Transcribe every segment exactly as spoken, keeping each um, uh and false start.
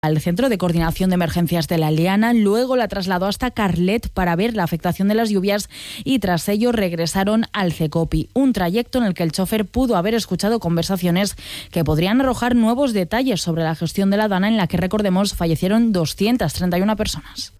al Centro de Coordinación de Emergencias de la Eliana, luego la trasladó hasta Carlet para ver la afectación de las lluvias y tras ello regresaron al Cecopi, un trayecto en el que el chofer pudo haber escuchado conversaciones que podrían arrojar nuevos detalles sobre la gestión de la Dana, en la que, recordemos, fallecieron doscientas treinta y una personas.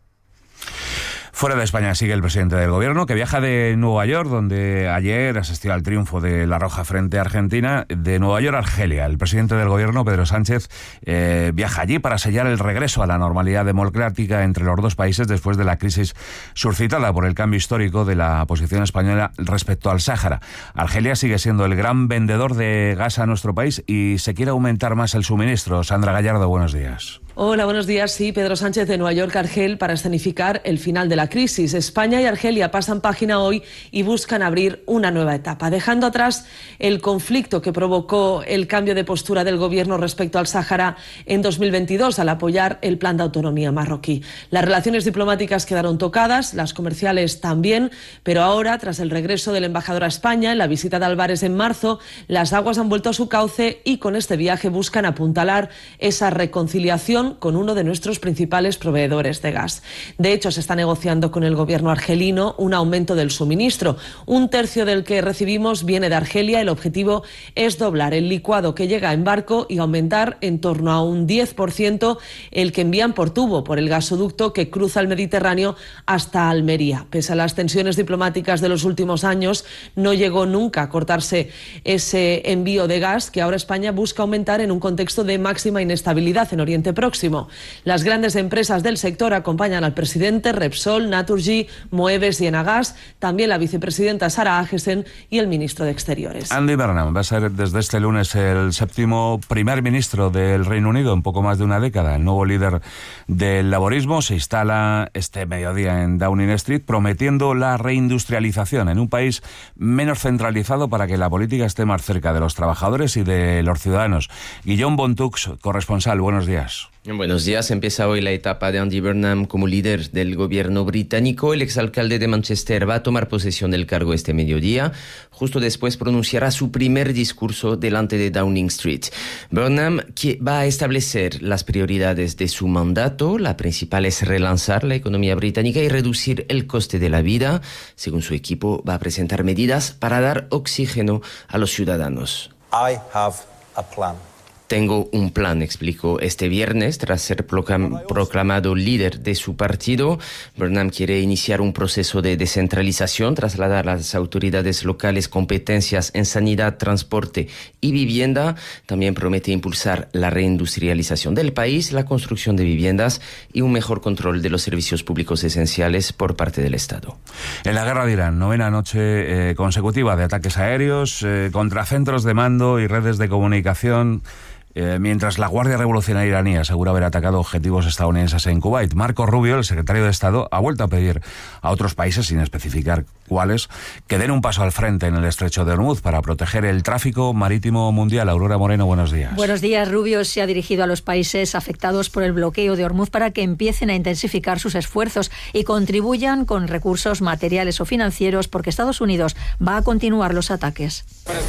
Fuera de España sigue el presidente del gobierno, que viaja de Nueva York, donde ayer asistió al triunfo de La Roja frente a Argentina. De Nueva York a Argelia, el presidente del gobierno, Pedro Sánchez, eh, viaja allí para sellar el regreso a la normalidad democrática entre los dos países después de la crisis suscitada por el cambio histórico de la posición española respecto al Sáhara. Argelia sigue siendo el gran vendedor de gas a nuestro país y se quiere aumentar más el suministro. Sandra Gallardo, buenos días. Hola, buenos días. Sí, Pedro Sánchez de Nueva York a Argel para escenificar el final de la crisis. España y Argelia pasan página hoy y buscan abrir una nueva etapa, dejando atrás el conflicto que provocó el cambio de postura del gobierno respecto al Sáhara en dos mil veintidós al apoyar el plan de autonomía marroquí. Las relaciones diplomáticas quedaron tocadas, las comerciales también, pero ahora, tras el regreso del embajador a España en la visita de Álvarez en marzo, las aguas han vuelto a su cauce y con este viaje buscan apuntalar esa reconciliación con uno de nuestros principales proveedores de gas. De hecho, se está negociando con el gobierno argelino un aumento del suministro. Un tercio del que recibimos viene de Argelia. El objetivo es doblar el licuado que llega en barco y aumentar en torno a un diez por ciento el que envían por tubo, por el gasoducto que cruza el Mediterráneo hasta Almería. Pese a las tensiones diplomáticas de los últimos años, no llegó nunca a cortarse ese envío de gas que ahora España busca aumentar en un contexto de máxima inestabilidad en Oriente Próximo. Las grandes empresas del sector acompañan al presidente: Repsol, Naturgy, Moeves y Enagas, también la vicepresidenta Sara Agesen y el ministro de Exteriores. Andy Burnham va a ser desde este lunes el séptimo primer ministro del Reino Unido en poco más de una década. El nuevo líder del laborismo se instala este mediodía en Downing Street prometiendo la reindustrialización en un país menos centralizado para que la política esté más cerca de los trabajadores y de los ciudadanos. Guillaume Bontux, corresponsal, buenos días. Buenos días. Empieza hoy la etapa de Andy Burnham como líder del gobierno británico. El exalcalde de Manchester va a tomar posesión del cargo este mediodía. Justo después pronunciará su primer discurso delante de Downing Street. Burnham que va a establecer las prioridades de su mandato. La principal es relanzar la economía británica y reducir el coste de la vida. Según su equipo, va a presentar medidas para dar oxígeno a los ciudadanos. I have a plan. Tengo un plan, explicó este viernes tras ser proclam- proclamado líder de su partido. Burnham quiere iniciar un proceso de descentralización, trasladar a las autoridades locales competencias en sanidad, transporte y vivienda. También promete impulsar la reindustrialización del país, la construcción de viviendas y un mejor control de los servicios públicos esenciales por parte del Estado. En la guerra de Irán, novena noche eh, consecutiva de ataques aéreos eh, contra centros de mando y redes de comunicación. Eh, mientras la Guardia Revolucionaria iraní asegura haber atacado objetivos estadounidenses en Kuwait. Marco Rubio, el secretario de Estado, ha vuelto a pedir a otros países, sin especificar cuáles, que den un paso al frente en el estrecho de Hormuz para proteger el tráfico marítimo mundial. Aurora Moreno, buenos días. Buenos días. Rubio se ha dirigido a los países afectados por el bloqueo de Hormuz para que empiecen a intensificar sus esfuerzos y contribuyan con recursos materiales o financieros, porque Estados Unidos va a continuar los ataques.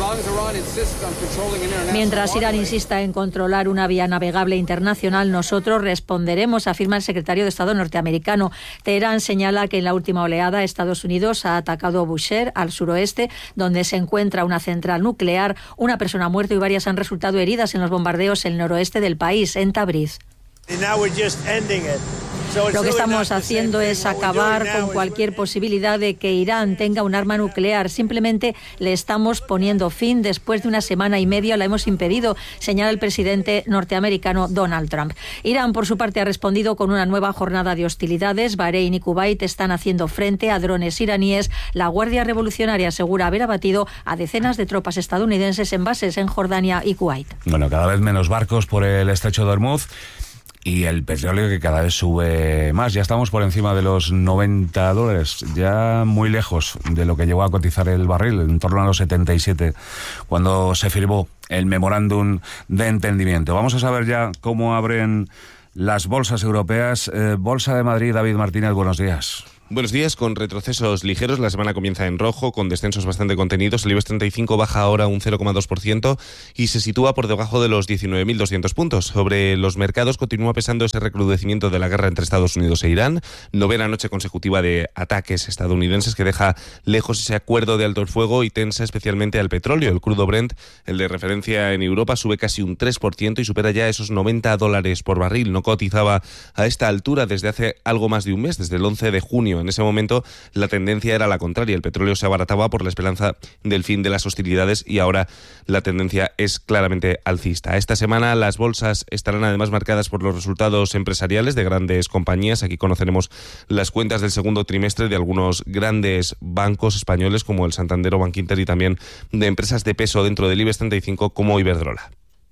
Mientras Irán insista en controlar una vía navegable internacional, nosotros responderemos, afirma el secretario de Estado norteamericano. Teherán señala que en la última oleada Estados Unidos ha atacado Bushehr, al suroeste, donde se encuentra una central nuclear. Una persona ha muerto y varias han resultado heridas en los bombardeos en el noroeste del país, en Tabriz. Lo que estamos haciendo es acabar con cualquier posibilidad de que Irán tenga un arma nuclear. Simplemente le estamos poniendo fin. Después de una semana y media lo hemos impedido, señala el presidente norteamericano Donald Trump. Irán, por su parte, ha respondido con una nueva jornada de hostilidades. Bahrein y Kuwait están haciendo frente a drones iraníes. La Guardia Revolucionaria asegura haber abatido a decenas de tropas estadounidenses en bases en Jordania y Kuwait. Bueno, cada vez menos barcos por el estrecho de Hormuz. Y el petróleo que cada vez sube más. Ya estamos por encima de los noventa dólares, ya muy lejos de lo que llegó a cotizar el barril, en torno a los setenta y siete, cuando se firmó el memorándum de entendimiento. Vamos a saber ya cómo abren las bolsas europeas. Eh, Bolsa de Madrid, David Martínez, buenos días. Buenos días. Con retrocesos ligeros, la semana comienza en rojo, con descensos bastante contenidos. El IBEX treinta y cinco baja ahora un cero coma dos por ciento y se sitúa por debajo de los diecinueve mil doscientos puntos. Sobre los mercados continúa pesando ese recrudecimiento de la guerra entre Estados Unidos e Irán, novena noche consecutiva de ataques estadounidenses que deja lejos ese acuerdo de alto el fuego y tensa especialmente al petróleo. El crudo Brent, el de referencia en Europa, sube casi un tres por ciento y supera ya esos noventa dólares por barril. No cotizaba a esta altura desde hace algo más de un mes, desde el once de junio. En ese momento la tendencia era la contraria. El petróleo se abarataba por la esperanza del fin de las hostilidades y ahora la tendencia es claramente alcista. Esta semana las bolsas estarán además marcadas por los resultados empresariales de grandes compañías. Aquí conoceremos las cuentas del segundo trimestre de algunos grandes bancos españoles como el Santander o Bankinter y también de empresas de peso dentro del IBEX treinta y cinco como Iberdrola.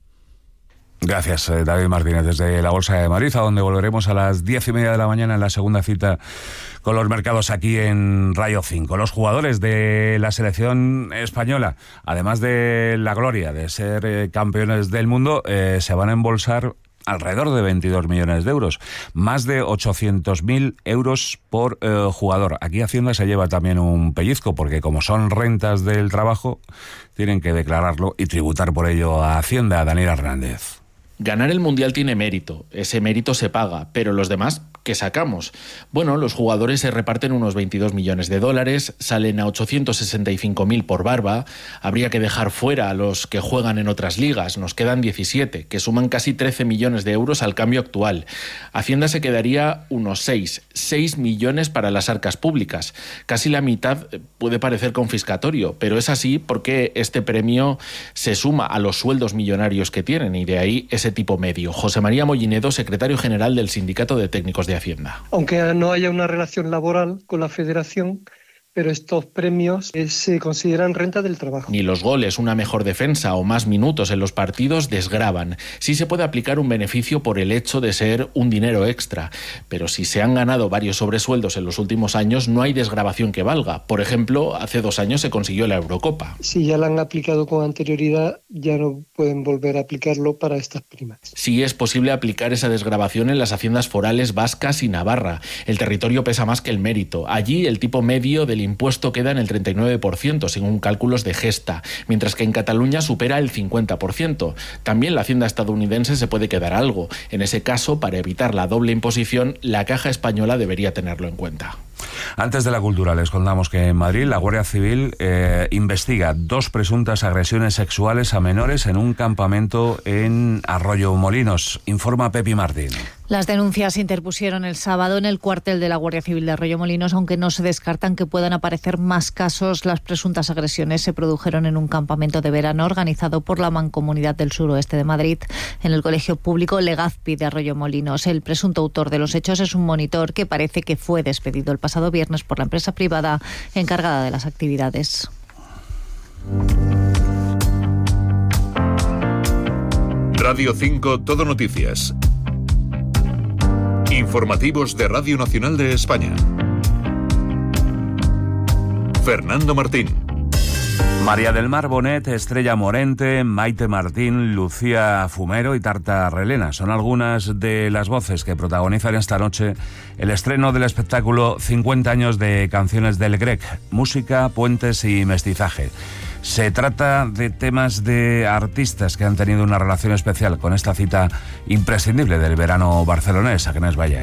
Gracias, David Martínez, desde la Bolsa de Madrid, a donde volveremos a las diez y media de la mañana en la segunda cita con los mercados aquí en Rayo cinco. Los jugadores de la selección española, además de la gloria de ser eh, campeones del mundo, eh, se van a embolsar alrededor de veintidós millones de euros, más de ochocientos mil euros por eh, jugador. Aquí Hacienda se lleva también un pellizco, porque como son rentas del trabajo, tienen que declararlo y tributar por ello a Hacienda. Daniel Hernández. Ganar el Mundial tiene mérito, ese mérito se paga, pero los demás, ¿qué sacamos? Bueno, los jugadores se reparten unos veintidós millones de dólares, salen a ochocientos sesenta y cinco mil por barba, habría que dejar fuera a los que juegan en otras ligas, nos quedan diecisiete, que suman casi trece millones de euros al cambio actual. Hacienda se quedaría unos seis, seis millones para las arcas públicas. Casi la mitad puede parecer confiscatorio, pero es así porque este premio se suma a los sueldos millonarios que tienen y de ahí ese tipo medio. José María Mollinedo, secretario general del Sindicato de Técnicos de Hacienda. Aunque no haya una relación laboral con la federación, pero estos premios eh, se consideran renta del trabajo. Ni los goles, una mejor defensa o más minutos en los partidos desgravan. Sí se puede aplicar un beneficio por el hecho de ser un dinero extra, pero si se han ganado varios sobresueldos en los últimos años, no hay desgravación que valga. Por ejemplo, hace dos años se consiguió la Eurocopa. Si ya la han aplicado con anterioridad, ya no pueden volver a aplicarlo para estas primas. Sí es posible aplicar esa desgravación en las haciendas forales vascas y Navarra. El territorio pesa más que el mérito. Allí el tipo medio del impuesto queda en el treinta y nueve por ciento, según cálculos de Gesta, mientras que en Cataluña supera el cincuenta por ciento. También la hacienda estadounidense se puede quedar algo. En ese caso, para evitar la doble imposición, la Caja Española debería tenerlo en cuenta. Antes de la cultura, les contamos que en Madrid la Guardia Civil eh, investiga dos presuntas agresiones sexuales a menores en un campamento en Arroyo Molinos. Informa Pepi Martín. Las denuncias se interpusieron el sábado en el cuartel de la Guardia Civil de Arroyo Molinos, aunque no se descartan que puedan aparecer más casos. Las presuntas agresiones se produjeron en un campamento de verano organizado por la Mancomunidad del Suroeste de Madrid en el Colegio Público Legazpi de Arroyo Molinos. El presunto autor de los hechos es un monitor que parece que fue despedido el pasado viernes por la empresa privada encargada de las actividades. Radio cinco Todo Noticias. Informativos de Radio Nacional de España. Fernando Martín. María del Mar Bonet, Estrella Morente, Maite Martín, Lucía Fumero y Tarta Relena son algunas de las voces que protagonizan esta noche el estreno del espectáculo cincuenta años de canciones del Grec, música, puentes y mestizaje. Se trata de temas de artistas que han tenido una relación especial con esta cita imprescindible del verano barcelonés, Agnès Valle.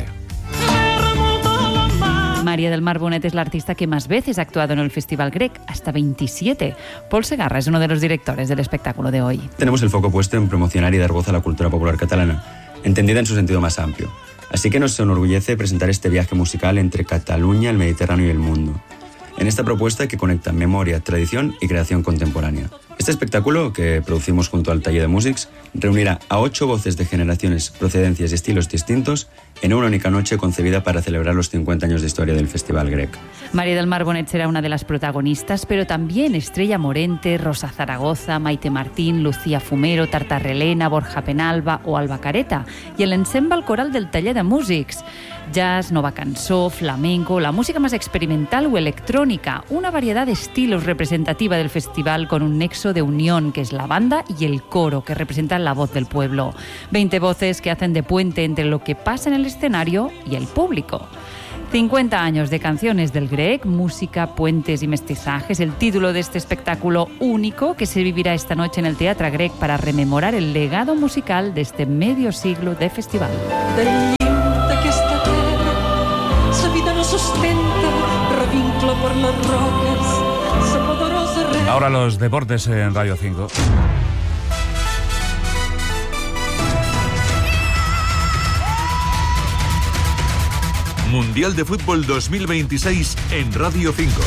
María del Mar Bonet es la artista que más veces ha actuado en el Festival Grec, hasta veintisiete. Paul Segarra es uno de los directores del espectáculo de hoy. Tenemos el foco puesto en promocionar y dar voz a la cultura popular catalana, entendida en su sentido más amplio. Así que nos enorgullece presentar este viaje musical entre Cataluña, el Mediterráneo y el mundo. En esta propuesta que conecta memoria, tradición y creación contemporánea. Este espectáculo, que producimos junto al Taller de Músics, reunirá a ocho voces de generaciones, procedencias y estilos distintos en una única noche concebida para celebrar los cincuenta años de historia del Festival Grec. María del Mar Bonet será una de las protagonistas, pero también Estrella Morente, Rosa Zaragoza, Maite Martín, Lucía Fumero, Tarta Relena, Borja Penalba o Alba Careta, y el ensemble coral del Taller de Músics. Jazz, nova cançó, flamenco, la música más experimental o electrónica, una variedad de estilos representativa del festival con un nexo de unión que es la banda y el coro que representan la voz del pueblo. veinte voces que hacen de puente entre lo que pasa en el escenario y el público. cincuenta años de canciones del Grec, música, puentes y mestizajes, el título de este espectáculo único que se vivirá esta noche en el Teatre Grec para rememorar el legado musical de este medio siglo de festival. Ahora los deportes en Radio cinco. Mundial de Fútbol dos mil veintiséis en Radio cinco.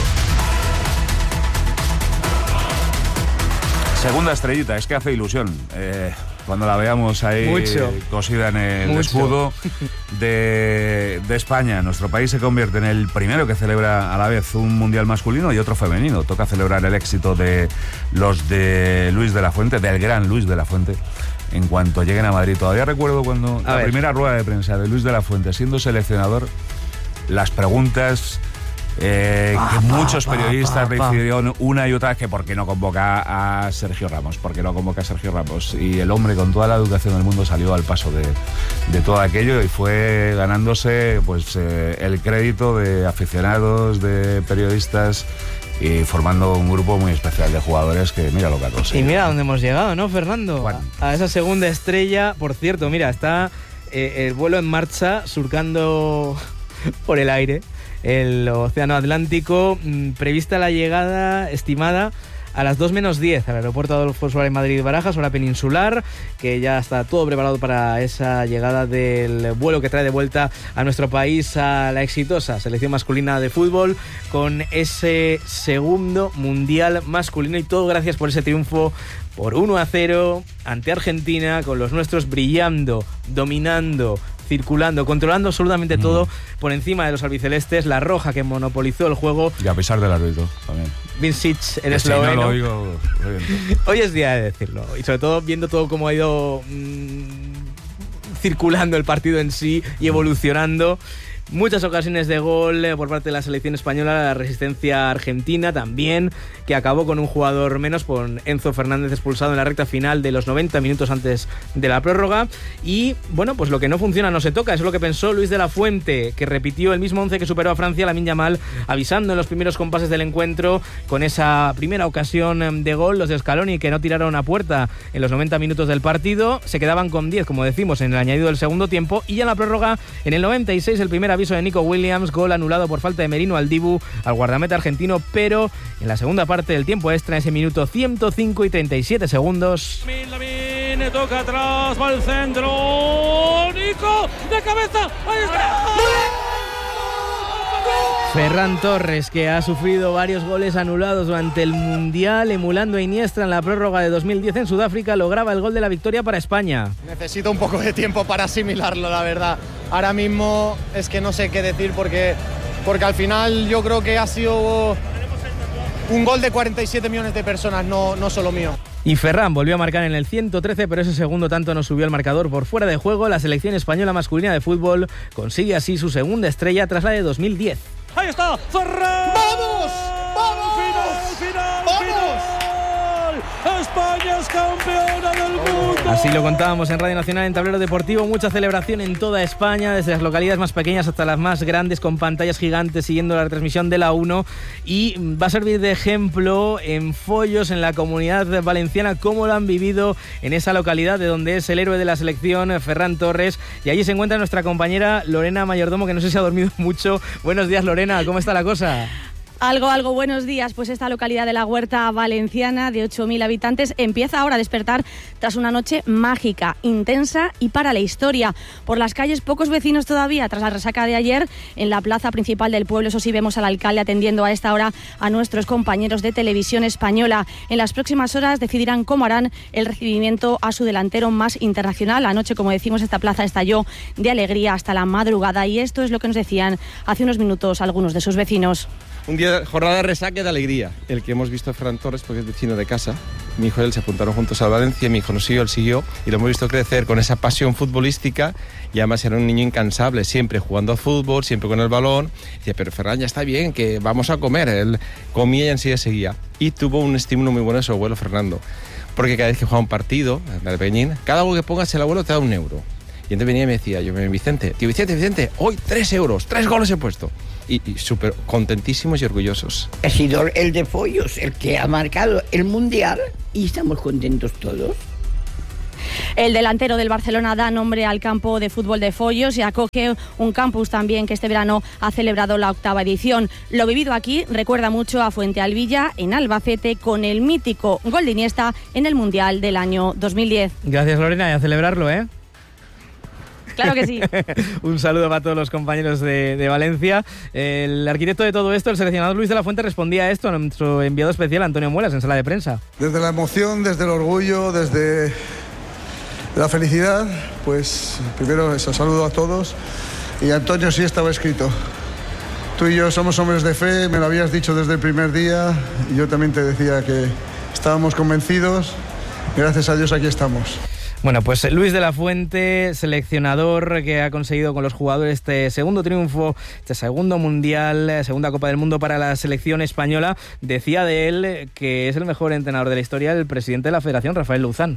Segunda estrellita, es que hace ilusión. Eh, cuando la veamos ahí Mucho. cosida en el Mucho. escudo de, de España. Nuestro país se convierte en el primero que celebra a la vez un mundial masculino y otro femenino. Toca celebrar el éxito de los de Luis de la Fuente, del gran Luis de la Fuente, en cuanto lleguen a Madrid. Todavía recuerdo cuando A la ver. primera rueda de prensa de Luis de la Fuente, siendo seleccionador, las preguntas eh, Pa, que pa, muchos pa, periodistas pa, pa. decidieron una y otra vez que por qué no convoca a Sergio Ramos, por qué no convoca a Sergio Ramos. Y el hombre con toda la educación del mundo salió al paso de, de todo aquello y fue ganándose pues eh, el crédito de aficionados, de periodistas, y formando un grupo muy especial de jugadores que mira lo que ha Y conseguido. mira dónde hemos llegado, ¿no, Fernando? Bueno. A esa segunda estrella. Por cierto, mira, está eh, el vuelo en marcha, surcando por el aire el Océano Atlántico. Mm, prevista la llegada estimada a las dos menos diez al aeropuerto Adolfo Suárez Madrid-Barajas, hora peninsular, que ya está todo preparado para esa llegada del vuelo que trae de vuelta a nuestro país a la exitosa selección masculina de fútbol con ese segundo mundial masculino, y todo gracias por ese triunfo por uno a cero ante Argentina, con los nuestros brillando, dominando, circulando, controlando absolutamente mm. todo por encima de los albicelestes. La roja que monopolizó el juego. Y a pesar del árbitro también. Vincic, el Si no esloveno. lo oigo, lo oigo. Hoy es día de decirlo. Y sobre todo viendo todo cómo ha ido mmm, circulando el partido en sí y evolucionando. Muchas ocasiones de gol por parte de la selección española, la resistencia argentina también, que acabó con un jugador menos, con Enzo Fernández expulsado en la recta final de los noventa minutos antes de la prórroga. Y bueno, pues lo que no funciona no se toca, eso es lo que pensó Luis de la Fuente, que repitió el mismo once que superó a Francia, Lamine Yamal, avisando en los primeros compases del encuentro con esa primera ocasión de gol. Los de Scaloni, que no tiraron a puerta en los noventa minutos del partido, se quedaban con diez, como decimos, en el añadido del segundo tiempo, y ya en la prórroga, en el noventa y seis, el primer aviso de Nico Williams, gol anulado por falta de Merino al Dibu, al guardameta argentino, pero en la segunda parte del tiempo extra, en ese minuto ciento cinco y treinta y siete segundos. Lamine toca atrás, va al centro, Nico, de cabeza, ahí está. Ferran Torres, que ha sufrido varios goles anulados durante el Mundial, emulando a Iniesta en la prórroga de dos mil diez en Sudáfrica, lograba el gol de la victoria para España. Necesito un poco de tiempo para asimilarlo, la verdad. Ahora mismo es que no sé qué decir porque, porque al final yo creo que ha sido un gol de cuarenta y siete millones de personas, no, no solo mío. Y Ferran volvió a marcar en el ciento trece, pero ese segundo tanto no subió el marcador por fuera de juego. La selección española masculina de fútbol consigue así su segunda estrella tras la de dos mil diez. Ahí está, Ferran. ¡Vamos! ¡Vamos! Final, final, ¡Vamos! final. España es campeona del mundo. Así lo contábamos en Radio Nacional, en Tablero Deportivo. Mucha celebración en toda España, desde las localidades más pequeñas hasta las más grandes, con pantallas gigantes siguiendo la retransmisión de la uno. Y va a servir de ejemplo en Follos, en la Comunidad Valenciana, cómo lo han vivido en esa localidad de donde es el héroe de la selección, Ferran Torres. Y allí se encuentra nuestra compañera Lorena Mayordomo, que no sé si ha dormido mucho. Buenos días, Lorena, ¿cómo está la cosa? Algo, algo, buenos días. Pues esta localidad de la Huerta Valenciana, de ocho mil habitantes, empieza ahora a despertar tras una noche mágica, intensa y para la historia. Por las calles, pocos vecinos todavía, tras la resaca de ayer. En la plaza principal del pueblo, eso sí, vemos al alcalde atendiendo a esta hora a nuestros compañeros de Televisión Española. En las próximas horas decidirán cómo harán el recibimiento a su delantero más internacional. Anoche, como decimos, esta plaza estalló de alegría hasta la madrugada, y esto es lo que nos decían hace unos minutos algunos de sus vecinos. Un día, jornada de resaca de alegría, el que hemos visto a Ferran Torres, porque es vecino de casa. Mi hijo y él se apuntaron juntos a Valencia, mi hijo nos siguió, él siguió, y lo hemos visto crecer con esa pasión futbolística, y además era un niño incansable, siempre jugando a fútbol, siempre con el balón. Decía, pero Ferran, ya está bien, que vamos a comer. Él comía y enseguida seguía. Y tuvo un estímulo muy bueno de su abuelo Fernando, porque cada vez que jugaba un partido, en el Peñín, cada gol que pongas el abuelo te da un euro. Y entonces venía y me decía, yo, Vicente, tío Vicente, Vicente, hoy tres euros, tres goles he puesto. Y, y súper contentísimos y orgullosos. Ha sido el de Follos el que ha marcado el Mundial y estamos contentos todos. El delantero del Barcelona da nombre al campo de fútbol de Follos y acoge un campus también que este verano ha celebrado la octava edición. Lo vivido aquí recuerda mucho a Fuentealbilla en Albacete con el mítico gol de Iniesta en el Mundial del año dos mil diez. Gracias, Lorena, y a celebrarlo, ¿eh? Claro que sí. Un saludo para todos los compañeros de, de Valencia. El arquitecto de todo esto, el seleccionador Luis de la Fuente, respondía a esto a nuestro enviado especial Antonio Muelas en sala de prensa. Desde la emoción, desde el orgullo, desde la felicidad, pues primero eso, saludo a todos. Y Antonio, sí estaba escrito. Tú y yo somos hombres de fe, me lo habías dicho desde el primer día y yo también te decía que estábamos convencidos. Gracias a Dios aquí estamos. Bueno, pues Luis de la Fuente, seleccionador que ha conseguido con los jugadores este segundo triunfo, este segundo mundial, segunda Copa del Mundo para la selección española, decía de él que es el mejor entrenador de la historia, el presidente de la Federación, Rafael Luzán.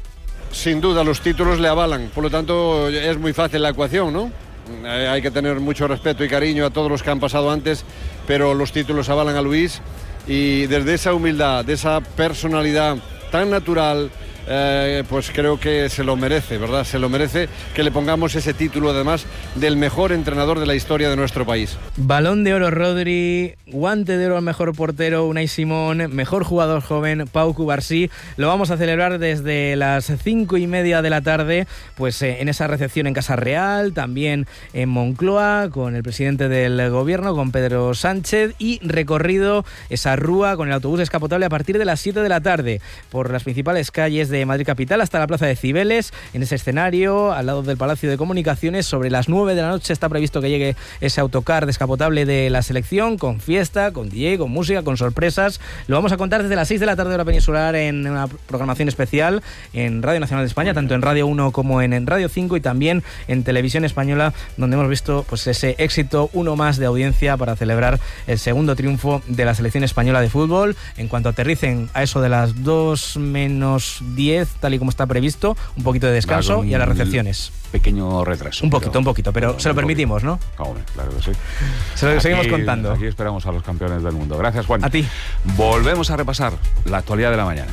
Sin duda, los títulos le avalan, por lo tanto es muy fácil la ecuación, ¿no? Hay que tener mucho respeto y cariño a todos los que han pasado antes, pero los títulos avalan a Luis y desde esa humildad, de esa personalidad tan natural, Eh, pues creo que se lo merece, ¿verdad? Se lo merece que le pongamos ese título, además, del mejor entrenador de la historia de nuestro país. Balón de oro Rodri, guante de oro al mejor portero Unai Simón, mejor jugador joven Pau Cubarsí. Lo vamos a celebrar desde las cinco y media de la tarde, pues eh, en esa recepción en Casa Real, también en Moncloa, con el presidente del gobierno, con Pedro Sánchez, y recorrido esa rúa con el autobús descapotable a partir de las siete de la tarde, por las principales calles de de Madrid Capital hasta la Plaza de Cibeles. En ese escenario, al lado del Palacio de Comunicaciones, sobre las nueve de la noche está previsto que llegue ese autocar descapotable de la selección, con fiesta, con D J, con música, con sorpresas. Lo vamos a contar desde las seis de la tarde hora peninsular en una programación especial en Radio Nacional de España, tanto en Radio uno como en, en Radio cinco, y también en Televisión Española, donde hemos visto pues ese éxito, uno más de audiencia para celebrar el segundo triunfo de la selección española de fútbol. En cuanto aterricen a eso de las dos menos diez, tal y como está previsto, un poquito de descanso y a las recepciones. Pequeño retraso. Un poquito, un poquito, pero bueno, se lo permitimos, ¿no? Hombre, claro que sí. Se lo aquí, seguimos contando. Aquí esperamos a los campeones del mundo. Gracias, Juan. A ti. Volvemos a repasar la actualidad de la mañana.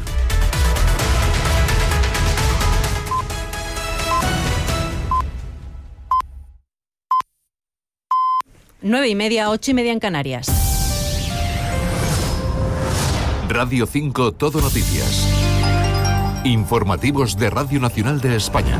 Nueve y media, ocho y media en Canarias. Radio cinco, Todo Noticias. Informativos de Radio Nacional de España.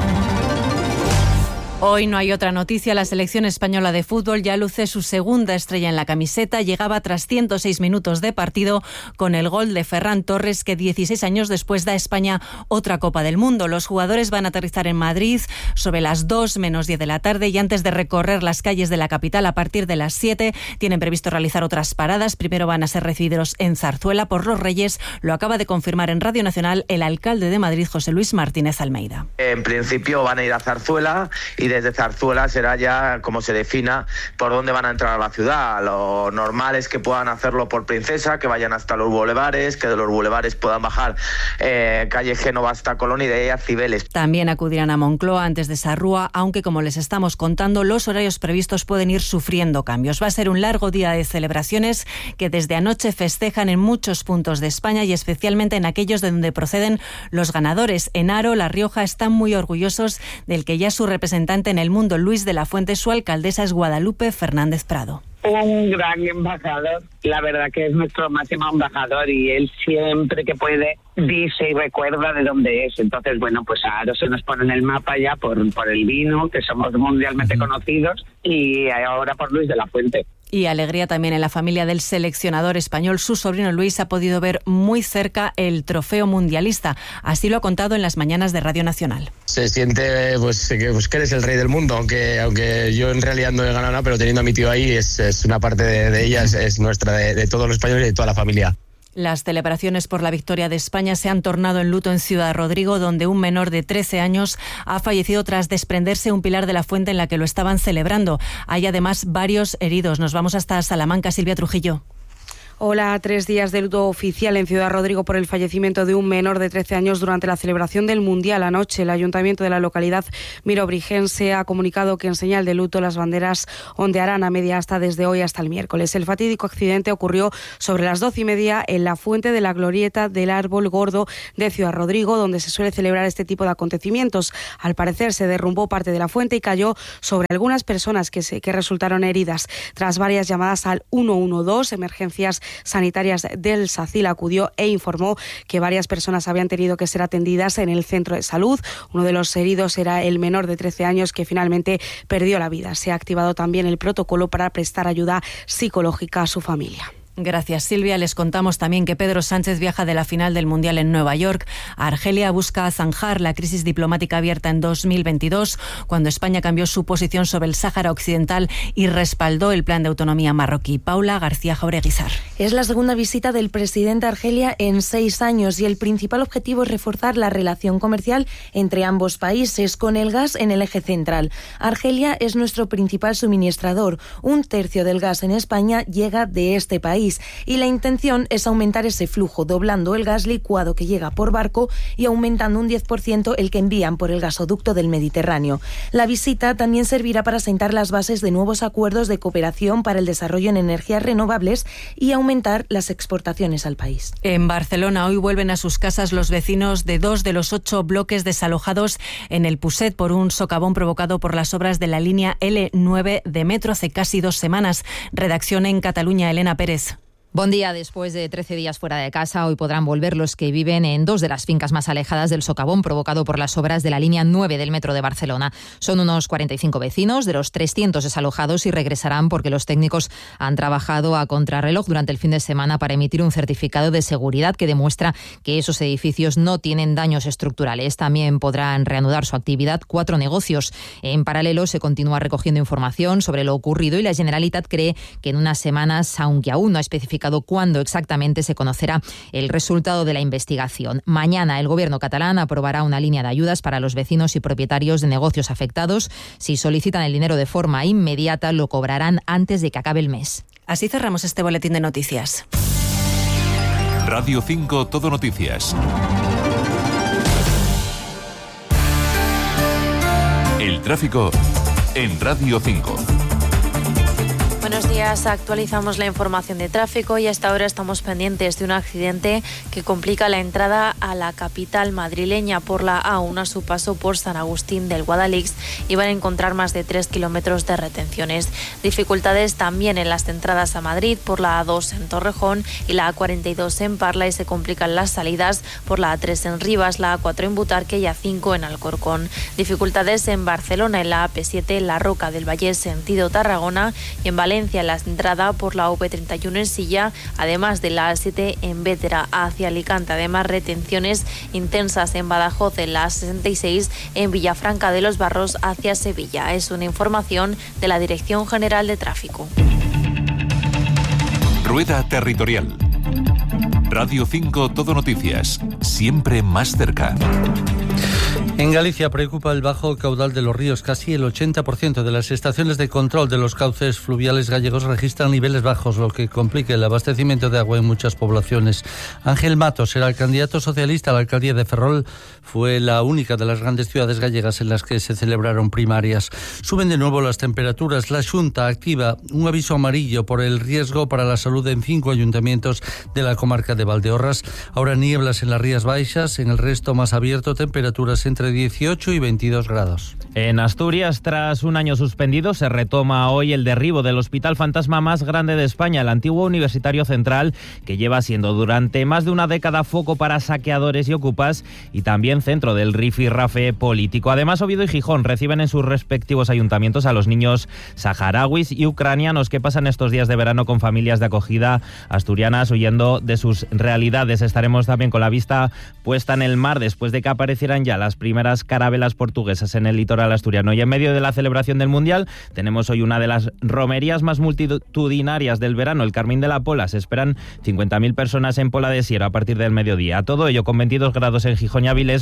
Hoy no hay otra noticia. La selección española de fútbol ya luce su segunda estrella en la camiseta. Llegaba tras ciento seis minutos de partido con el gol de Ferran Torres, que dieciséis años después da a España otra Copa del Mundo. Los jugadores van a aterrizar en Madrid sobre las dos menos diez de la tarde y antes de recorrer las calles de la capital a partir de las siete tienen previsto realizar otras paradas. Primero van a ser recibidos en Zarzuela por los Reyes. Lo acaba de confirmar en Radio Nacional el alcalde de Madrid, José Luis Martínez Almeida. En principio van a ir a Zarzuela y desde Zarzuela será ya como se defina por dónde van a entrar a la ciudad. Lo normal es que puedan hacerlo por Princesa, que vayan hasta los bulevares, que de los bulevares puedan bajar eh, calle Génova hasta Colón y de ahí a Cibeles. También acudirán a Moncloa antes de Sarrúa, aunque como les estamos contando, los horarios previstos pueden ir sufriendo cambios. Va a ser un largo día de celebraciones que desde anoche festejan en muchos puntos de España y especialmente en aquellos de donde proceden los ganadores. En Haro, La Rioja, están muy orgullosos del que ya su representante en el mundo, Luis de la Fuente, su alcaldesa es Guadalupe Fernández Prado. Un gran embajador, la verdad que es nuestro máximo embajador y él siempre que puede dice y recuerda de dónde es. Entonces, bueno, pues ahora se nos pone en el mapa ya por, por el vino, que somos mundialmente uh-huh. conocidos, y ahora por Luis de la Fuente. Y alegría también en la familia del seleccionador español. Su sobrino Luis ha podido ver muy cerca el trofeo mundialista. Así lo ha contado en las mañanas de Radio Nacional. Se siente pues que, pues, que eres el rey del mundo, aunque aunque yo en realidad no he ganado nada, pero teniendo a mi tío ahí es, es una parte de, de ella, es, es nuestra, de, de todos los españoles y de toda la familia. Las celebraciones por la victoria de España se han tornado en luto en Ciudad Rodrigo, donde un menor de trece años ha fallecido tras desprenderse un pilar de la fuente en la que lo estaban celebrando. Hay además varios heridos. Nos vamos hasta Salamanca, Silvia Trujillo. Hola, tres días de luto oficial en Ciudad Rodrigo por el fallecimiento de un menor de trece años durante la celebración del Mundial anoche. El ayuntamiento de la localidad mirobrigense ha comunicado que en señal de luto las banderas ondearán a media asta desde hoy hasta el miércoles. El fatídico accidente ocurrió sobre las doce y media en la fuente de la glorieta del Árbol Gordo de Ciudad Rodrigo, donde se suele celebrar este tipo de acontecimientos. Al parecer se derrumbó parte de la fuente y cayó sobre algunas personas que, se, que resultaron heridas. Tras varias llamadas al uno uno dos, emergencias sanitarias del SACIL acudió e informó que varias personas habían tenido que ser atendidas en el centro de salud. Uno de los heridos era el menor de trece años que finalmente perdió la vida. Se ha activado también el protocolo para prestar ayuda psicológica a su familia. Gracias, Silvia. Les contamos también que Pedro Sánchez viaja de la final del Mundial en Nueva York a Argelia. Busca zanjar la crisis diplomática abierta en dos mil veintidós, cuando España cambió su posición sobre el Sáhara Occidental y respaldó el plan de autonomía marroquí. Paula García Jaureguizar. Es la segunda visita del presidente a Argelia en seis años y el principal objetivo es reforzar la relación comercial entre ambos países, con el gas en el eje central. Argelia es nuestro principal suministrador. Un tercio del gas en España llega de este país. Y la intención es aumentar ese flujo, doblando el gas licuado que llega por barco y aumentando un diez por ciento el que envían por el gasoducto del Mediterráneo. La visita también servirá para sentar las bases de nuevos acuerdos de cooperación para el desarrollo en energías renovables y aumentar las exportaciones al país. En Barcelona hoy vuelven a sus casas los vecinos de dos de los ocho bloques desalojados en el Puset por un socavón provocado por las obras de la línea ele nueve de metro hace casi dos semanas. Redacción en Cataluña, Elena Pérez. Buen día. Después de trece días fuera de casa, hoy podrán volver los que viven en dos de las fincas más alejadas del socavón provocado por las obras de la línea nueve del metro de Barcelona. Son unos cuarenta y cinco vecinos de los trescientos desalojados y regresarán porque los técnicos han trabajado a contrarreloj durante el fin de semana para emitir un certificado de seguridad que demuestra que esos edificios no tienen daños estructurales. También podrán reanudar su actividad cuatro negocios. En paralelo, se continúa recogiendo información sobre lo ocurrido y la Generalitat cree que en unas semanas, aunque aún no ha especificado cuándo exactamente, se conocerá el resultado de la investigación. Mañana el Gobierno catalán aprobará una línea de ayudas para los vecinos y propietarios de negocios afectados. Si solicitan el dinero de forma inmediata, lo cobrarán antes de que acabe el mes. Así cerramos este boletín de noticias. Radio cinco Todo Noticias. El tráfico en Radio cinco. Buenos días, actualizamos la información de tráfico y hasta ahora estamos pendientes de un accidente que complica la entrada a la capital madrileña por la A uno a su paso por San Agustín del Guadalix y van a encontrar más de tres kilómetros de retenciones. Dificultades también en las entradas a Madrid por la A dos en Torrejón y la A cuarenta y dos en Parla y se complican las salidas por la A tres en Rivas, la A cuatro en Butarque y A cinco en Alcorcón. Dificultades en Barcelona en la A P siete, La Roca del Vallés sentido Tarragona y en Valencia en la entrada por la U P treinta y uno en Silla, además de la A siete en Bétera hacia Alicante. Además, retenciones intensas en Badajoz en la A sesenta y seis en Villafranca de los Barros hacia Sevilla. Es una información de la Dirección General de Tráfico. Rueda Territorial. Radio cinco Todo Noticias. Siempre más cerca. En Galicia preocupa el bajo caudal de los ríos. Casi el ochenta por ciento de las estaciones de control de los cauces fluviales gallegos registran niveles bajos, lo que complica el abastecimiento de agua en muchas poblaciones. Ángel Matos era el candidato socialista a la alcaldía de Ferrol. Fue la única de las grandes ciudades gallegas en las que se celebraron primarias. Suben de nuevo las temperaturas. La Xunta activa un aviso amarillo por el riesgo para la salud en cinco ayuntamientos de la comarca de Valdeorras. Ahora nieblas en las Rías Baixas, en el resto más abierto, temperaturas entre dieciocho y veintidós grados. En Asturias, tras un año suspendido, se retoma hoy el derribo del hospital fantasma más grande de España, el antiguo Universitario Central, que lleva siendo durante más de una década foco para saqueadores y ocupas y también centro del rifirrafe político. Además, Oviedo y Gijón reciben en sus respectivos ayuntamientos a los niños saharauis y ucranianos que pasan estos días de verano con familias de acogida asturianas huyendo de sus realidades. Estaremos también con la vista puesta en el mar después de que aparecieran ya las primeras carabelas portuguesas en el litoral asturiano. Y en medio de la celebración del Mundial tenemos hoy una de las romerías más multitudinarias del verano, el Carmín de la Pola. Se esperan cincuenta mil personas en Pola de Siero a partir del mediodía. Todo ello con veintidós grados en Gijón y Avilés,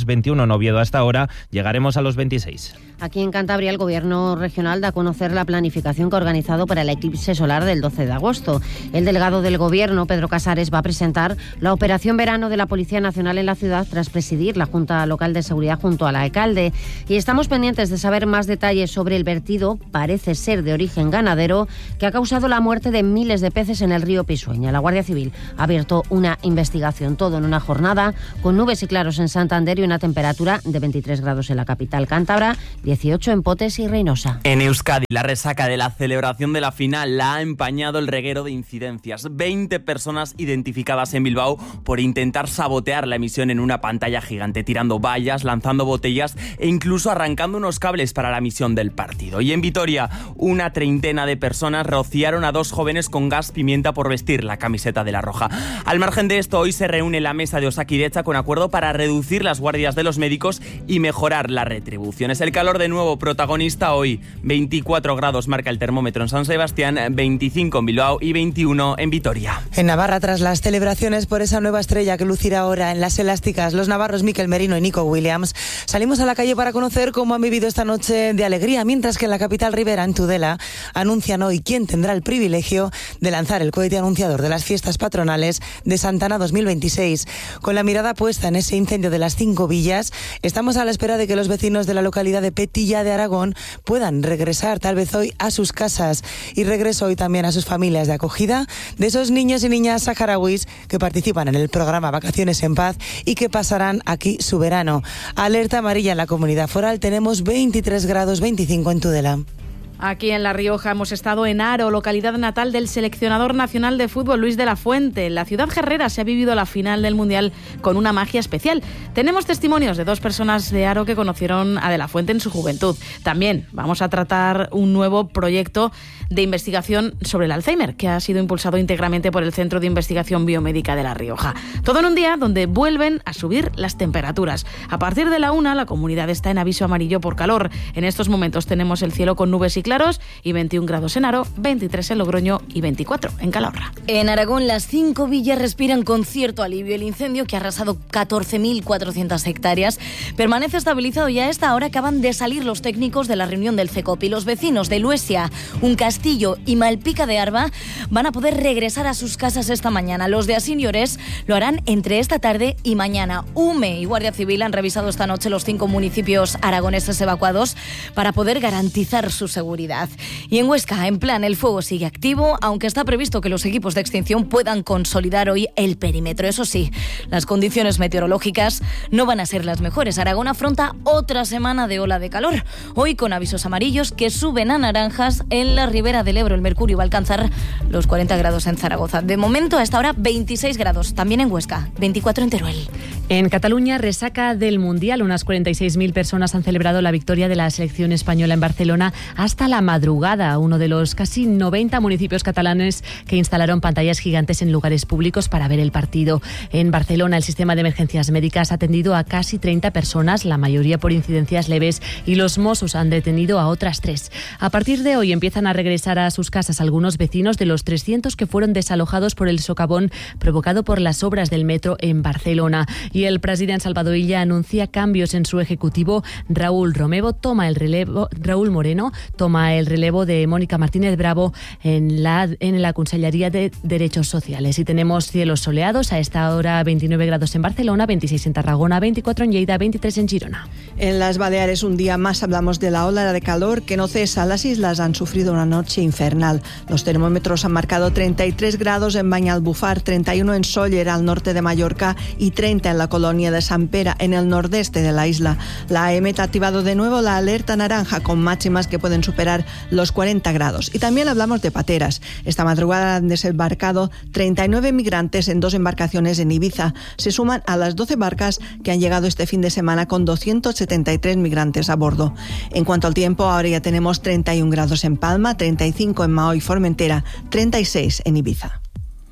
veintiuno en Oviedo hasta ahora, llegaremos a los veintiséis. Aquí en Cantabria el Gobierno regional da a conocer la planificación que ha organizado para el eclipse solar del doce de agosto. El delegado del Gobierno, Pedro Casares, va a presentar la operación verano de la Policía Nacional en la ciudad tras presidir la Junta Local de Seguridad junto a la alcalde. Y estamos pendientes de saber más detalles sobre el vertido, parece ser de origen ganadero, que ha causado la muerte de miles de peces en el río Pisueña. La Guardia Civil ha abierto una investigación, todo en una jornada con nubes y claros en Santander y una temperatura de veintitrés grados en la capital cántabra, dieciocho en Potes y Reynosa. En Euskadi, la resaca de la celebración de la final la ha empañado el reguero de incidencias. veinte personas identificadas en Bilbao por intentar sabotear la emisión en una pantalla gigante, tirando vallas, lanzando botellas e incluso arrancando unos cables para la emisión del partido. Y en Vitoria, una treintena de personas rociaron a dos jóvenes con gas pimienta por vestir la camiseta de la Roja. Al margen de esto, hoy se reúne la mesa de Osakidetza con acuerdo para reducir las guardias de los médicos y mejorar las retribuciones. El calor de nuevo protagonista hoy. veinticuatro grados marca el termómetro en San Sebastián, veinticinco en Bilbao y veintiuno en Vitoria. En Navarra, tras las celebraciones por esa nueva estrella que lucirá ahora en las elásticas, los navarros Mikel Merino y Nico Williams salimos a la calle para conocer cómo han vivido esta noche de alegría, mientras que en la capital ribera, en Tudela, anuncian hoy quién tendrá el privilegio de lanzar el cohete anunciador de las fiestas patronales de Santana dos mil veintiséis. Con la mirada puesta en ese incendio de las cinco villas, estamos a la espera de que los vecinos de la localidad de Petilla de Aragón puedan regresar tal vez hoy a sus casas, y regreso hoy también a sus familias de acogida de esos niños y niñas saharauis que participan en el programa Vacaciones en Paz y que pasarán aquí su verano. Alerta amarilla en la comunidad foral, tenemos veintitrés grados, veinticinco en Tudela. Aquí en La Rioja hemos estado en Haro, localidad natal del seleccionador nacional de fútbol Luis de la Fuente. En la ciudad guerrera se ha vivido la final del Mundial con una magia especial. Tenemos testimonios de dos personas de Haro que conocieron a de la Fuente en su juventud. También vamos a tratar un nuevo proyecto de investigación sobre el Alzheimer, que ha sido impulsado íntegramente por el Centro de Investigación Biomédica de La Rioja. Todo en un día donde vuelven a subir las temperaturas. A partir de la una, la comunidad está en aviso amarillo por calor. En estos momentos tenemos el cielo con nubes y claros y veintiún grados en Haro, veintitrés en Logroño y veinticuatro en Calahorra. En Aragón, las cinco villas respiran con cierto alivio. El incendio, que ha arrasado catorce mil cuatrocientas hectáreas, permanece estabilizado y a esta hora acaban de salir los técnicos de la reunión del CECOPI. Los vecinos de Luesia, Uncastillo y Malpica de Arba van a poder regresar a sus casas esta mañana. Los de Asín y Orés lo harán entre esta tarde y mañana. UME y Guardia Civil han revisado esta noche los cinco municipios aragoneses evacuados para poder garantizar su seguridad. Y en Huesca, en plan, el fuego sigue activo, aunque está previsto que los equipos de extinción puedan consolidar hoy el perímetro. Eso sí, las condiciones meteorológicas no van a ser las mejores. Aragón afronta otra semana de ola de calor, hoy con avisos amarillos que suben a naranjas en la ribera del Ebro. El mercurio va a alcanzar los cuarenta grados en Zaragoza. De momento, a esta hora, veintiséis grados, también en Huesca, veinticuatro en Teruel. En Cataluña, resaca del Mundial. Unas cuarenta y seis mil personas han celebrado la victoria de la selección española en Barcelona hasta la madrugada. Uno de los casi noventa municipios catalanes que instalaron pantallas gigantes en lugares públicos para ver el partido. En Barcelona, el sistema de emergencias médicas ha atendido a casi treinta personas, la mayoría por incidencias leves, y los Mossos han detenido a otras tres. A partir de hoy empiezan a regresar a sus casas algunos vecinos de los trescientos que fueron desalojados por el socavón provocado por las obras del metro en Barcelona. Y el presidente Salvador Illa anuncia cambios en su ejecutivo. Raúl Romeva toma el relevo, Raúl Moreno toma el relevo de Mónica Martínez Bravo en la, en la Consellería de Derechos Sociales. Y tenemos cielos soleados, a esta hora veintinueve grados en Barcelona, veintiséis en Tarragona, veinticuatro en Lleida, veintitrés en Girona. En las Baleares, un día más hablamos de la ola de calor que no cesa. Las islas han sufrido una noche infernal. Los termómetros han marcado treinta y tres grados en Banyalbufar, treinta y uno en Sóller, al norte de Mallorca, y treinta en la colonia de Sant Pere, en el nordeste de la isla. La A E M E T ha activado de nuevo la alerta naranja, con máximas que pueden superar los cuarenta grados. Y también hablamos de pateras. Esta madrugada han desembarcado treinta y nueve migrantes en dos embarcaciones en Ibiza. Se suman a las doce barcas que han llegado este fin de semana con doscientos setenta y tres migrantes a bordo. En cuanto al tiempo, ahora ya tenemos treinta y un grados en Palma, treinta y cinco en Mahó y Formentera, treinta y seis en Ibiza.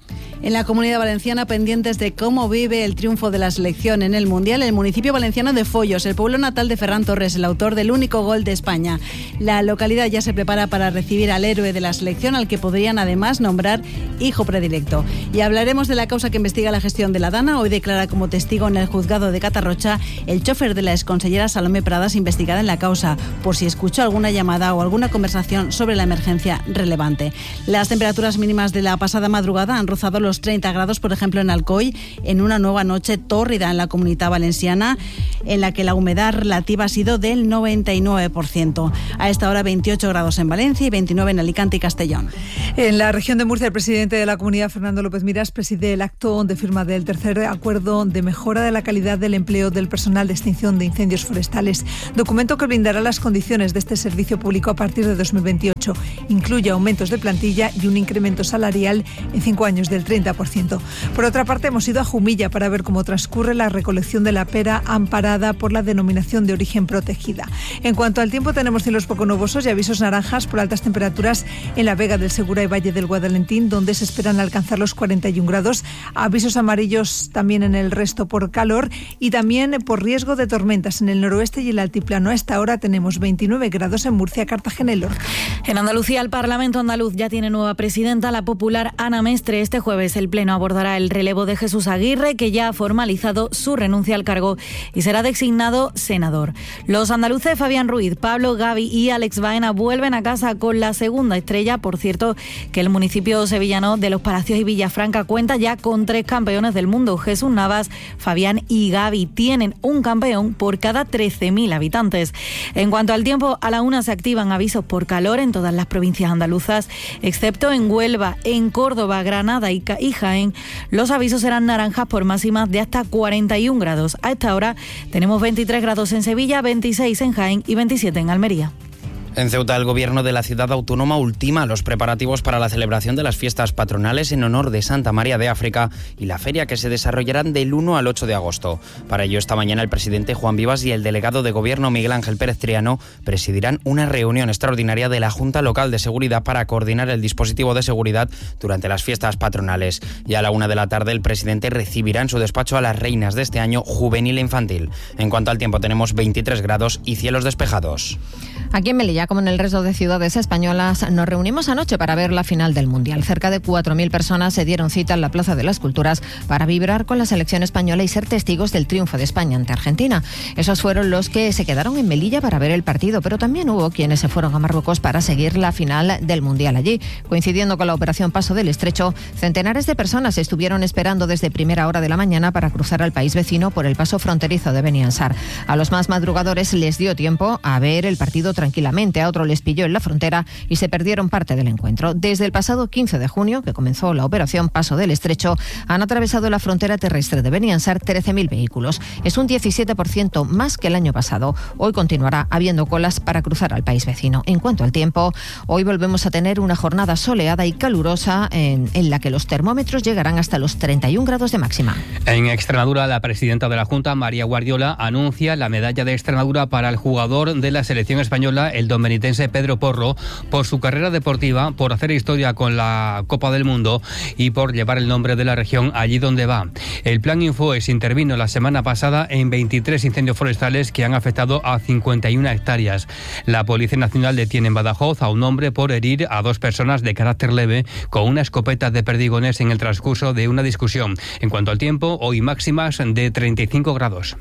En la Comunidad Valenciana, pendientes de cómo vive el triunfo de la selección en el Mundial, el municipio valenciano de Follos, el pueblo natal de Ferran Torres, el autor del único gol de España. La localidad ya se prepara para recibir al héroe de la selección, al que podrían además nombrar hijo predilecto. Y hablaremos de la causa que investiga la gestión de la Dana. Hoy declara como testigo en el juzgado de Catarrocha el chofer de la exconsellera Salomé Pradas, investigada en la causa, por si escuchó alguna llamada o alguna conversación sobre la emergencia relevante. Las temperaturas mínimas de la pasada madrugada han rozado los treinta grados, por ejemplo, en Alcoy, en una nueva noche tórrida en la Comunidad Valenciana, en la que la humedad relativa ha sido del noventa y nueve por ciento. A esta hora veintiocho grados en Valencia y veintinueve en Alicante y Castellón. En la región de Murcia, el presidente de la comunidad, Fernando López Miras, preside el acto de firma del tercer acuerdo de mejora de la calidad del empleo del personal de extinción de incendios forestales, documento que brindará las condiciones de este servicio público a partir de dos mil veintiocho. Incluye aumentos de plantilla y un incremento salarial en cinco años del treinta por ciento. Por otra parte, hemos ido a Jumilla para ver cómo transcurre la recolección de la pera amparada por la denominación de origen protegida. En cuanto al tiempo, tenemos cielos poco nubosos y avisos naranjas por altas temperaturas en la Vega del Segura y Valle del Guadalentín, donde se esperan alcanzar los cuarenta y un grados. Avisos amarillos también en el resto por calor y también por riesgo de tormentas en el noroeste y el altiplano. A esta hora tenemos veintinueve grados en Murcia, Cartagena y Lorca. En Andalucía, el Parlamento andaluz ya tiene nueva presidenta, la popular Ana Mestre. Este jueves el Pleno abordará el relevo de Jesús Aguirre, que ya ha formalizado su renuncia al cargo y será designado senador. Los andaluces Fabián Ruiz, Pablo Gavi y Alex Baena vuelven a casa con la segunda estrella. Por cierto, que el municipio sevillano de Los Palacios y Villafranca cuenta ya con tres campeones del mundo. Jesús Navas, Fabián y Gavi tienen un campeón por cada trece mil habitantes. En cuanto al tiempo, a la una se activan avisos por calor en todas las provincias andaluzas, excepto en Huelva, en Córdoba, Granada y Jaén. Los avisos serán naranjas por máximas de hasta cuarenta y un grados. A esta hora tenemos veintitrés grados en Sevilla, veintiséis en Jaén y veintisiete en Almería. En Ceuta, el gobierno de la ciudad autónoma ultima los preparativos para la celebración de las fiestas patronales en honor de Santa María de África y la feria, que se desarrollarán del uno al ocho de agosto. Para ello, esta mañana el presidente Juan Vivas y el delegado de gobierno Miguel Ángel Pérez Triano presidirán una reunión extraordinaria de la Junta Local de Seguridad para coordinar el dispositivo de seguridad durante las fiestas patronales. Y a la una de la tarde el presidente recibirá en su despacho a las reinas de este año juvenil e infantil. En cuanto al tiempo, tenemos veintitrés grados y cielos despejados. Aquí en Melilla, como en el resto de ciudades españolas, nos reunimos anoche para ver la final del Mundial. Cerca de cuatro mil personas se dieron cita en la Plaza de las Culturas para vibrar con la selección española y ser testigos del triunfo de España ante Argentina. Esos fueron los que se quedaron en Melilla para ver el partido, pero también hubo quienes se fueron a Marruecos para seguir la final del Mundial allí. Coincidiendo con la operación Paso del Estrecho, centenares de personas estuvieron esperando desde primera hora de la mañana para cruzar al país vecino por el paso fronterizo de Beni Ansar. A los más madrugadores les dio tiempo a ver el partido tranquilamente, a otros les pilló en la frontera y se perdieron parte del encuentro. Desde el pasado quince de junio, que comenzó la operación Paso del Estrecho, han atravesado la frontera terrestre de Beni Ansar trece mil vehículos. Es un diecisiete por ciento más que el año pasado. Hoy continuará habiendo colas para cruzar al país vecino. En cuanto al tiempo, hoy volvemos a tener una jornada soleada y calurosa en, en la que los termómetros llegarán hasta los treinta y un grados de máxima. En Extremadura, la presidenta de la Junta, María Guardiola, anuncia la medalla de Extremadura para el jugador de la selección española, el dominitense Pedro Porro, por su carrera deportiva, por hacer historia con la Copa del Mundo y por llevar el nombre de la región allí donde va. El Plan Infoes intervino la semana pasada en veintitrés incendios forestales que han afectado a cincuenta y una hectáreas. La Policía Nacional detiene en Badajoz a un hombre por herir a dos personas de carácter leve con una escopeta de perdigones en el transcurso de una discusión. En cuanto al tiempo, hoy máximas de treinta y cinco grados.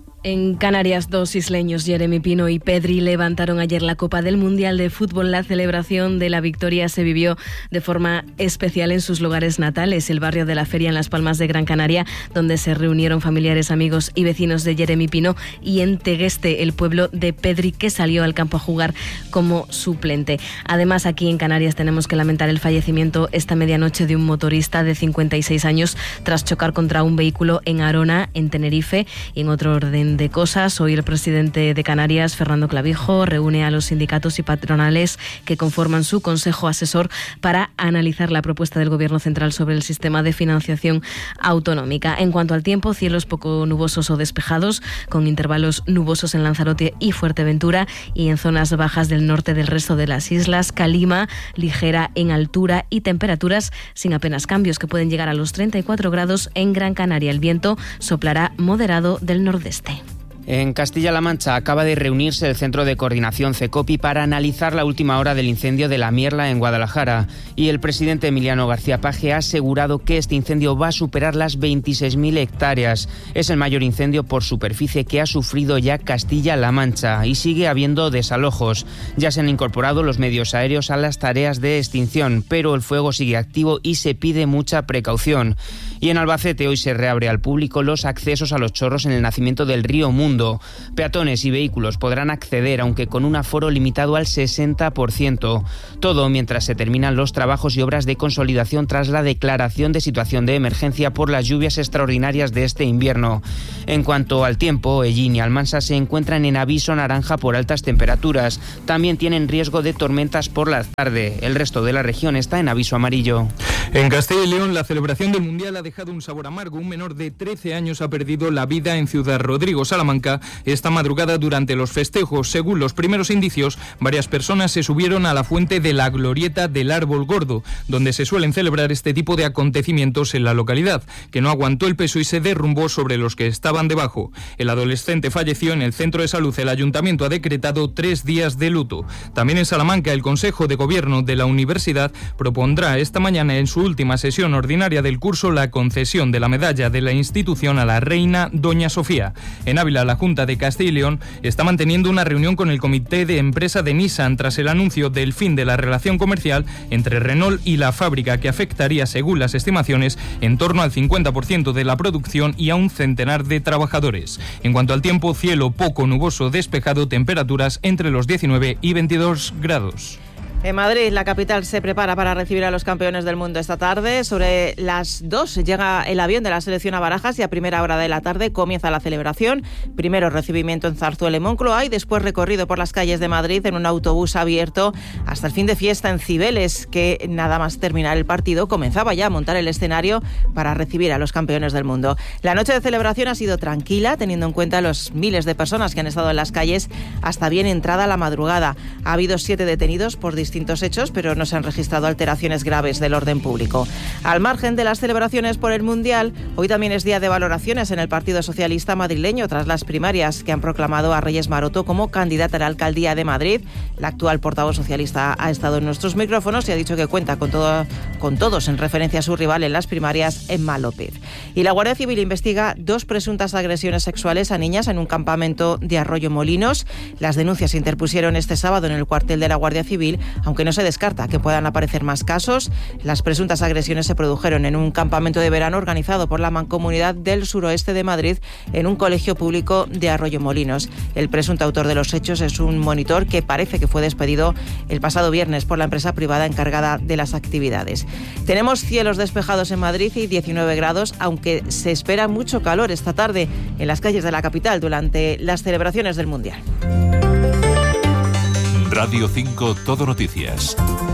En Canarias, dos isleños, Jeremy Pino y Pedri, levantaron ayer la Copa del Mundial de Fútbol. La celebración de la victoria se vivió de forma especial en sus lugares natales, el barrio de la Feria en Las Palmas de Gran Canaria, donde se reunieron familiares, amigos y vecinos de Jeremy Pino, y en Tegueste, el pueblo de Pedri, que salió al campo a jugar como suplente. Además, aquí en Canarias tenemos que lamentar el fallecimiento esta medianoche de un motorista de cincuenta y seis años tras chocar contra un vehículo en Arona, en Tenerife. Y en otro orden de cosas. Hoy el presidente de Canarias, Fernando Clavijo, reúne a los sindicatos y patronales que conforman su consejo asesor para analizar la propuesta del Gobierno central sobre el sistema de financiación autonómica. En cuanto al tiempo, cielos poco nubosos o despejados, con intervalos nubosos en Lanzarote y Fuerteventura, y en zonas bajas del norte del resto de las islas. Calima ligera en altura y temperaturas sin apenas cambios, que pueden llegar a los treinta y cuatro grados en Gran Canaria. El viento soplará moderado del nordeste. En Castilla-La Mancha acaba de reunirse el Centro de Coordinación CECOPI para analizar la última hora del incendio de La Mierla en Guadalajara, y el presidente Emiliano García Paje ha asegurado que este incendio va a superar las veintiséis mil hectáreas. Es el mayor incendio por superficie que ha sufrido ya Castilla-La Mancha, y sigue habiendo desalojos. Ya se han incorporado los medios aéreos a las tareas de extinción, pero el fuego sigue activo y se pide mucha precaución. Y en Albacete hoy se reabre al público los accesos a los chorros en el nacimiento del río Mundo. Peatones y vehículos podrán acceder, aunque con un aforo limitado al sesenta por ciento. Todo mientras se terminan los trabajos y obras de consolidación tras la declaración de situación de emergencia por las lluvias extraordinarias de este invierno. En cuanto al tiempo, Hellín y Almansa se encuentran en aviso naranja por altas temperaturas. También tienen riesgo de tormentas por la tarde. El resto de la región está en aviso amarillo. En Castilla y León, la celebración del Mundial ha dejado un sabor amargo. Un menor de trece años ha perdido la vida en Ciudad Rodrigo, Salamanca, esta madrugada durante los festejos. Según los primeros indicios, varias personas se subieron a la fuente de la glorieta del Árbol Gordo, donde se suelen celebrar este tipo de acontecimientos en la localidad, que no aguantó el peso y se derrumbó sobre los que estaban debajo. El adolescente falleció en el centro de salud. El ayuntamiento ha decretado tres días de luto. También en Salamanca, el Consejo de Gobierno de la Universidad propondrá esta mañana en su última sesión ordinaria del curso la concesión de la medalla de la institución a la reina Doña Sofía. En Ávila, la Junta de Castilla y León está manteniendo una reunión con el comité de empresa de Nissan tras el anuncio del fin de la relación comercial entre Renault y la fábrica, que afectaría, según las estimaciones, en torno al cincuenta por ciento de la producción y a un centenar de trabajadores. En cuanto al tiempo, cielo poco nuboso despejado, temperaturas entre los diecinueve y veintidós grados. En Madrid, la capital se prepara para recibir a los campeones del mundo esta tarde. Sobre las dos llega el avión de la selección a Barajas y a primera hora de la tarde comienza la celebración. Primero recibimiento en Zarzuela y Moncloa y después recorrido por las calles de Madrid en un autobús abierto hasta el fin de fiesta en Cibeles, que nada más terminar el partido comenzaba ya a montar el escenario para recibir a los campeones del mundo. La noche de celebración ha sido tranquila, teniendo en cuenta los miles de personas que han estado en las calles hasta bien entrada la madrugada. Ha habido siete detenidos por distintos hechos, pero no se han registrado alteraciones graves del orden público. Al margen de las celebraciones por el Mundial, hoy también es día de valoraciones en el Partido Socialista madrileño tras las primarias que han proclamado a Reyes Maroto como candidata a la alcaldía de Madrid. La actual portavoz socialista ha estado en nuestros micrófonos y ha dicho que cuenta con, todo, con todos en referencia a su rival en las primarias, Emma López. Y la Guardia Civil investiga dos presuntas agresiones sexuales a niñas en un campamento de Arroyo Molinos. Las denuncias se interpusieron este sábado en el cuartel de la Guardia Civil, aunque no se descarta que puedan aparecer más casos. Las presuntas agresiones se produjeron en un campamento de verano organizado por la Mancomunidad del Suroeste de Madrid en un colegio público de Arroyo Molinos. El presunto autor de los hechos es un monitor que parece que fue despedido el pasado viernes por la empresa privada encargada de las actividades. Tenemos cielos despejados en Madrid y diecinueve grados, aunque se espera mucho calor esta tarde en las calles de la capital durante las celebraciones del Mundial. Radio cinco Todo Noticias.